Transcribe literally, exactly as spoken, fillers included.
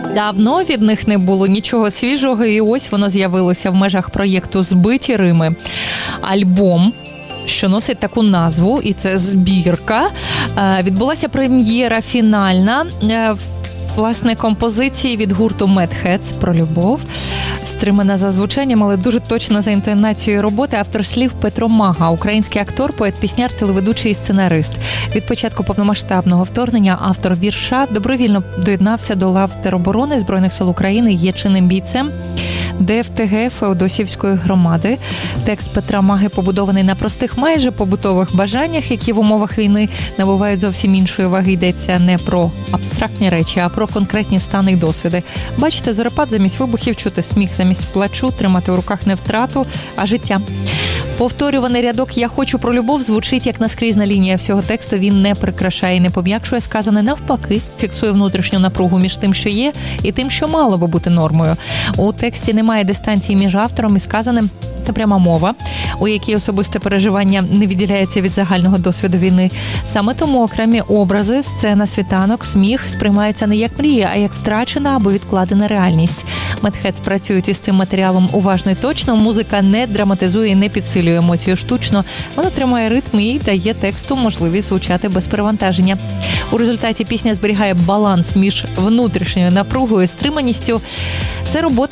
Давно від них не було нічого свіжого, і ось воно з'явилося в межах проєкту «Збиті Рими». Альбом, що носить таку назву, і це збірка. Відбулася прем'єра фінальна, власне, композиції від гурту Mad Heads про любов. Стримана за звучанням, але дуже точна за інтонацією роботи. Автор слів Петро Мага, український актор, поет, пісняр, телеведучий і сценарист. Від початку повномасштабного вторгнення автор вірша добровільно доєднався до лав тероборони Збройних сил України, є чинним бійцем ДФТГ Феодосівської громади. Текст Петра Маги побудований на простих, майже побутових бажаннях, які в умовах війни набувають зовсім іншої ваги. Йдеться не про абстрактні речі, а про конкретні стани й досвіди. Бачите, зорепад замість вибухів, чути сміх замість плачу, тримати у руках не втрату, а життя. Повторюваний рядок «Я хочу про любов» звучить як наскрізна лінія всього тексту. Він не прикрашає і не пом'якшує сказане, навпаки, фіксує внутрішню напругу між тим, що є, і тим, що мало би бути нормою. У тексті немає дистанції між автором і сказаним. Це пряма мова, у якій особисте переживання не відділяється від загального досвіду війни. Саме тому окремі образи, сцена, світанок, сміх сприймаються не як мрія, а як втрачена або відкладена реальність. Mad Heads працюють із цим матеріалом уважно і точно. Музика не драматизує, не підсилює емоцію штучно. Вона тримає ритм і дає тексту можливість звучати без перевантаження. У результаті пісня зберігає баланс між внутрішньою напругою і стриманістю. Це робота